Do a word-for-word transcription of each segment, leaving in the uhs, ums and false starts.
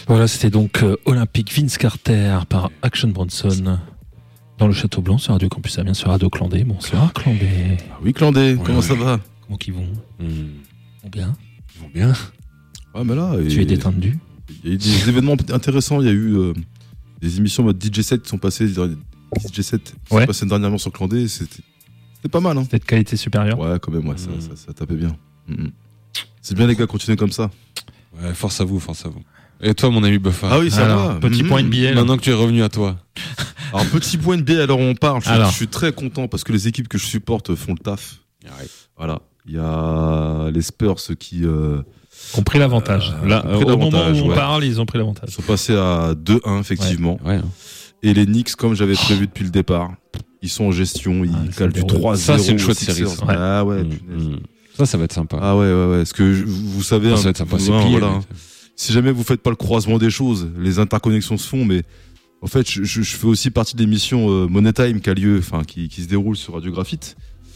Voilà, c'était donc euh, Olympique Vince Carter par Action Bronson dans le Château Blanc sur Radio Campus Amiens, sur Radio Clandé. Bonsoir Clandé. Ah oui Clandé, ouais, comment ouais. ça va? Comment qu'ils vont? Mmh. Ils vont bien? Ils vont bien. Ah mais là, tu et... es détendu? Il y a eu des événements intéressants, il y a eu euh, des émissions mode D J set qui sont passées, D J set qui ouais. sont passées dernièrement sur Clandé, c'était, c'était pas mal. Hein. C'était de qualité supérieure? Ouais, quand même, ouais, mmh. ça, ça, ça tapait bien. Mmh. C'est bien les gars, continuez comme ça. Ouais, force à vous, force à vous. Et toi, mon ami Buffa? Ah oui, c'est alors, moi. Petit mmh. point N B A. Maintenant que tu es revenu à toi. Alors, petit point N B A, alors on parle. Je, alors. je suis très content parce que les équipes que je supporte font le taf. Ouais. Voilà. Il y a les Spurs qui. Euh, ont pris l'avantage. Euh, Là, pris au l'avantage, moment où on ouais. parle, ils ont pris l'avantage. Ils sont passés à deux un, effectivement. Ouais. Ouais. Et les Knicks, comme j'avais prévu depuis le départ, ils sont en gestion, ils ah, calent du trois zéro. Ça, c'est une chouette série. Ouais. Ah ouais, mmh, punaise. mmh. Ça, ça va être sympa. Ah ouais, ouais, ouais. Parce que je, vous savez, ça, hein, ça va être sympa. vous, C'est hein, plié, voilà, hein. Si jamais vous faites pas le croisement des choses, les interconnexions se font, mais en fait, je, je, je fais aussi partie de l'émission euh, Money Time qui a lieu, enfin, qui, qui se déroule sur Radio Graphite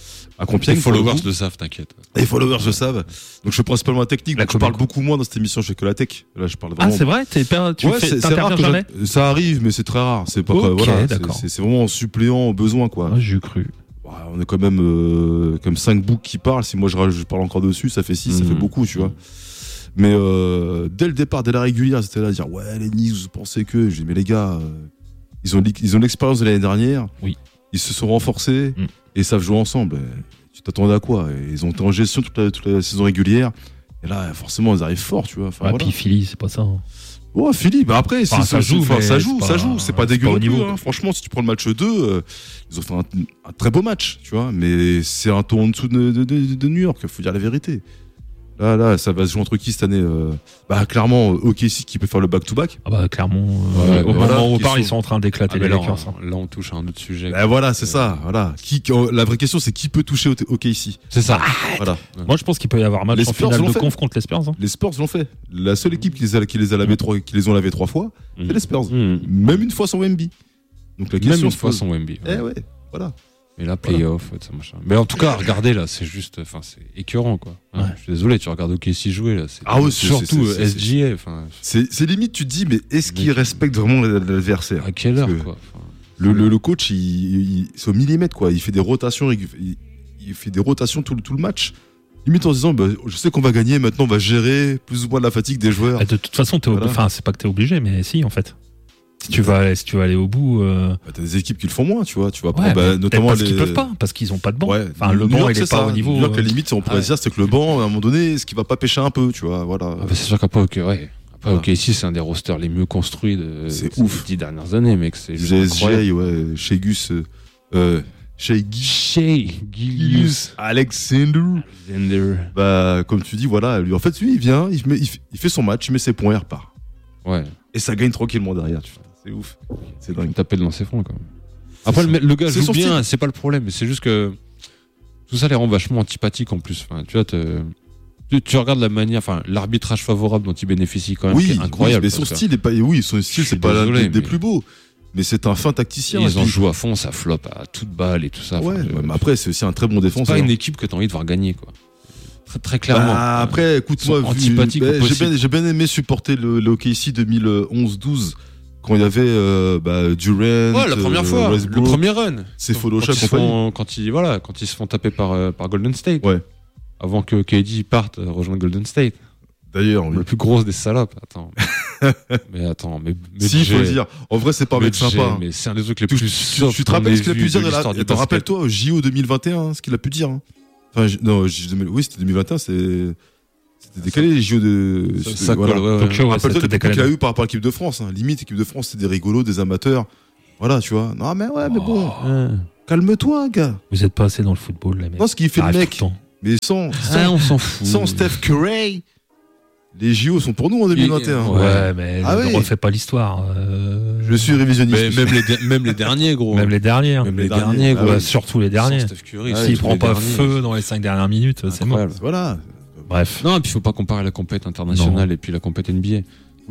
à Compiègne. Les followers le savent, t'inquiète. Les followers le savent. Donc je suis principalement la technique. La Donc je parle beaucoup moins dans cette émission. Je fais que la tech. Là, je parle Ah, vraiment. c'est vrai? T'es pas, tu ouais, fais, c'est, c'est rare t'interviens que jamais? ça arrive, mais c'est très rare. C'est pas Ok, quoi, voilà. d'accord. C'est, c'est, c'est vraiment en suppléant au besoin, quoi. Ah, j'ai cru. Ouais, on est quand même euh, comme cinq boucs qui parlent. Si moi je, je parle encore dessus, ça fait six, mmh. ça fait beaucoup, tu vois. Mais euh, dès le départ, dès la régulière, c'était là à dire ouais, les Knicks, vous pensez que. Je dis mais les gars, euh, ils ont ils ont l'expérience de l'année dernière. Oui. Ils se sont renforcés mmh. et ils savent jouer ensemble. Tu t'attendais à quoi? Ils ont été en gestion toute la, toute la saison régulière. Et là, forcément, ils arrivent fort, tu vois. Enfin, ouais, voilà. Puis Philly, c'est pas ça. Hein. Ouais, Philly, bah après, enfin, c'est, ça, c'est, joue, enfin, ça joue, pas, ça joue, c'est pas dégueu non plus. Hein. Franchement, si tu prends le match deux, euh, ils ont fait un, un très beau match, tu vois. Mais c'est un ton en dessous de, de, de, de New York, il faut dire la vérité. Là, là, ça va se jouer entre qui cette année? euh, Bah, clairement, O K C qui peut faire le back-to-back. Ah bah, clairement, ouais, euh, au voilà, moment où on parle, sont... ils sont en train d'éclater ah, les là, Lakers. on, là, on touche à un autre sujet. Bah, voilà, c'est euh... ça. Voilà. Qui, la vraie question, c'est qui peut toucher O K C? C'est ça. Voilà. Moi, je pense qu'il peut y avoir un match les en Spurs finale de fait. conf contre les Spurs. Hein. Les Spurs l'ont fait. La seule équipe qui les a, qui les a lavé mmh. trois, qui les ont lavé trois fois, mmh. c'est les Spurs. Mmh. Même une fois sans Wemby. Donc la question, même une fois sans Wemby. Eh ouais, voilà. Et là, playoff, voilà. Ça machin. Mais en tout cas, regardez là, c'est juste, enfin, c'est écœurant quoi. Hein, ouais. Je suis désolé, tu regardes O K C jouer là, c'est ah ouais, c'est, surtout c'est, c'est, S G A. Enfin, c'est, c'est limite, tu te dis, mais est-ce qu'il respecte vraiment l'adversaire? À quelle heure quoi enfin, le, le, le coach, il, il, c'est au millimètre quoi. Il fait des rotations, il, il fait des rotations tout, tout le match. Limite en se disant, bah, je sais qu'on va gagner, maintenant on va gérer plus ou moins la fatigue des joueurs. De toute façon, t'es voilà. Enfin, c'est pas que t'es obligé, mais si en fait. Si tu vas aller, si tu vas aller au bout, euh... bah, t'as des équipes qui le font moins, tu vois. Tu vas ouais, prendre, bah, notamment parce les... qu'ils peuvent pas, parce qu'ils ont pas de banc. Ouais. Enfin, le banc, il est, est pas au niveau. New York, la limite, on pourrait ah, dire, c'est que le banc, à un moment donné, est-ce qu'il va pas pêcher un peu, tu vois, voilà. Ah, bah, c'est sûr qu'après, ok, ouais. Après, voilà. Ok, ici, c'est un des rosters les mieux construits de c'est de ouf. dix dernières années, mec. C'est G S J, ouais, Shai Gus, euh, Shai Gilgeous Alexander. Alexander. Bah, comme tu dis, voilà, lui, en fait, lui, il vient, il, met, il, il fait son match, il met ses points, il repart. Ouais. Et ça gagne tranquillement derrière, tu vois. C'est ouf. C'est dingue. Taper de lancer franc, quand même. Après, le, le gars c'est joue bien, style. c'est pas le problème, mais c'est juste que tout ça les rend vachement antipathiques en plus. Enfin, tu vois, tu, tu regardes la manière, enfin, l'arbitrage favorable dont il bénéficie quand même, oui, qui est incroyable. Oui, mais son style est pas, oui, son style, c'est pas l'un des, des plus beaux. Mais c'est un fin tacticien. Ils en jouent à fond, ça floppe à toute balle et tout ça. Ouais, enfin, ouais, mais après, c'est aussi un très bon défenseur. C'est pas une équipe que t'as envie de voir gagner, quoi. Très, très clairement. Bah, après, écoute-moi, antipathique. Bah, j'ai, bien, j'ai bien aimé supporter le, le O K C deux mille onze douze quand il y avait euh, bah, Durant. Ouais, la première euh, fois, Westbrook, le premier run. C'est Photoshop quand, quand, quand ils voilà, quand ils se font taper par euh, par Golden State. Ouais. Avant que K D parte euh, rejoindre Golden State. D'ailleurs, oui. Le plus grosse des salopes. Attends. mais attends, mais, mais si, il faut le dire. En vrai, c'est pas un mec sympa. Mais c'est un des trucs les tu, plus tu, tu, tu te rappelles ce qu'il a pu dire? Attends, rappelle-toi au J O deux mille vingt et un, ce qu'il a pu dire. Hein. Enfin, non, oui, c'était deux mille vingt et un, c'est. C'était décalé les J O de. Ça, ça voilà. colle, ouais, ouais. Tokyo, ouais, rappelle-toi des qu'il y a eu par rapport à l'équipe de France. Hein. Limite, l'équipe de France, c'était des rigolos, des amateurs. Voilà, tu vois. Non, mais ouais, mais bon. Oh. Calme-toi, gars. Vous êtes pas assez dans le football, les mecs. Non, ce qu'il fait le mec. Mais sans. Ah, on s'en fout. Sans Steph Curry. Les J O sont pour nous en deux mille vingt et un. Ouais, ouais mais ah ne ouais. refais pas l'histoire. Euh... Je suis révisionniste. Mais même, les de, même les derniers, gros. Même les derniers. Même les, les derniers, gros. Ah ouais. Surtout les derniers. Steph Curry, s'il prend pas derniers. Feu dans les cinq dernières minutes, c'est mort. Voilà. Bref. Non, et puis il faut pas comparer la compète internationale non. et puis la compète N B A. Oui,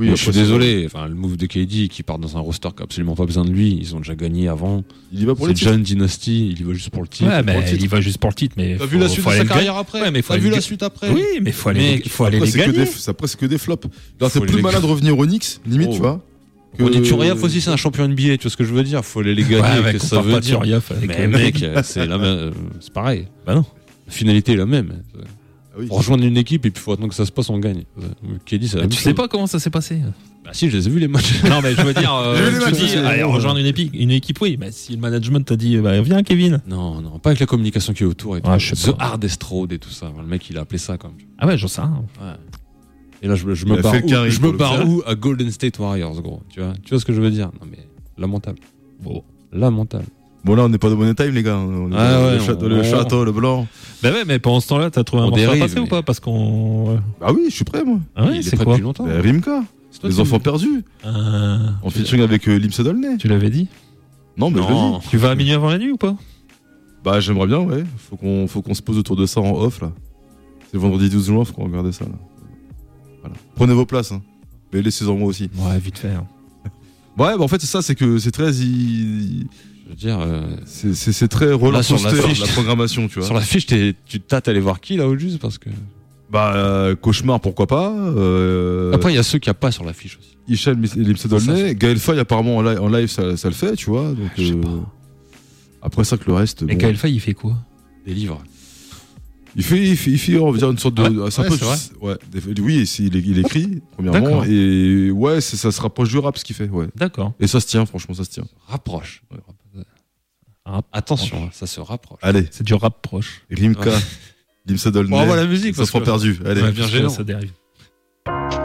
Oui, Moi, je suis après, c'est désolé. Enfin, le move de K D qui part dans un roster qui a absolument pas besoin de lui. Ils ont déjà gagné avant. pas- Il y va pour C'est les titres. John Dynasty. Il y va juste pour le titre. Ouais, pour mais le titre. il y va juste pour le titre. Mais T'as faut- vu la suite faut de aller sa le carrière gagner. après. Ouais, mais faut T'as aller vu le la ga- suite après. Oui, mais faut aller, Mec, les- faut aller Après, les c'est que gagner. des, après, c'est que des flops. Alors, Faut c'est plus les malin de revenir au Knicks, limite, Oh. tu vois. que- On dit Turiaf aussi, c'est un champion N B A. Tu vois ce que je veux dire? Faut aller les gagner. Ouais, ouais, Qu'est-ce que ça compare veut pas dire? Turiaf avec, Mais euh, mec, c'est la même. C'est pareil. Bah non. La finalité est la même. Ah oui. Pour rejoindre une équipe et puis faut attendre que ça se passe, on gagne. K D, c'est la Mais même tu chose. sais pas comment ça s'est passé. Bah si, je les ai vus les matchs. Non, mais je veux dire, euh, J'ai vu les tu matchs dis, aussi. allez, rejoindre une, épi- une équipe, oui. Mais si le management t'a dit, bah, viens, Kevin. Non, non, pas avec la communication qui est autour et tout. Ah, je sais The pas. Hardest Road et tout ça. Le mec, il a appelé ça quand même. Ah ouais, j'en sais rien. Ouais. Et là, je, me- je Il me a barre fait le où, carré je pour me le barre faire. où à Golden State Warriors, gros. Tu vois, tu vois ce que je veux dire? Non mais lamentable. Bon. Lamentable. Bon, là, on n'est pas de Money Time, les gars. On est Ah dans ouais, le, château, on- le on- château, le blanc. Bah ouais, mais pendant ce temps-là, t'as trouvé un On morceau à dérive, passer ou mais- pas? Parce qu'on. Ah oui, je suis prêt, moi. Ah ouais, il est c'est prêt quoi depuis longtemps. Bah, Rimka, C'est toi les qui- enfants perdus, Euh, en featuring avec euh, Limsa Dolnay. Tu l'avais dit? Non, mais je le Non. dis. Tu vas à minuit avant la nuit ou pas? Bah, j'aimerais bien, ouais. Faut qu'on, faut qu'on se pose autour de ça en off, là. C'est le vendredi douze juin, faut qu'on regarde ça, là. Voilà. Prenez vos places, hein. Mais laissez-en moi aussi. Ouais, vite fait. hein. Ouais, bah, en fait, c'est ça, c'est que c'est très, il- Je veux dire, euh, c'est, c'est, c'est très roller sur la coaster, fiche- la programmation, tu vois. sur la fiche, t'es- tu tâtes à aller voir qui là au juste parce que. Bah, euh, Cauchemar, pourquoi pas. Euh... Après, il y a ceux qui a pas sur la fiche aussi. Hicham et Limsa Dolnay. Gaël Faye, apparemment, en live, en live ça, ça le fait, tu vois. Donc, Je sais euh, pas. Après ça, que le reste. Mais bon. Gaël Faye, il fait quoi? Des livres. Il fait, il fait, il fait, on va dire, une sorte de. Ouais, c'est un ouais, peu, c'est vrai. ouais, des- oui, et c'est- il, est- il écrit, premièrement. D'accord. Et ouais, c'est- ça se rapproche du rap, ce qu'il fait, ouais. D'accord. Et ça se tient, franchement, ça se tient. Rapproche. Rap- Attention, hein, ça se rapproche. Allez, C'est du rap proche. Rimka, Limsa Dolnay. Bon, on voit la musique ça parce se prend que- perdu. Allez. Ouais, bien Parce que gênant. Ça dérive.